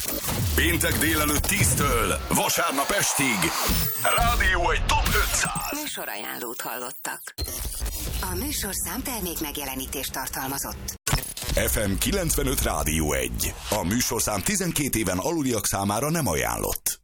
Péntek délelőtt 10-től vasárnap estig Rádió egy Top 500 műsorajánlót hallottak. A műsorszám termék megjelenítést tartalmazott. FM 95 Rádió 1. A műsorszám 12 éven aluliak számára nem ajánlott.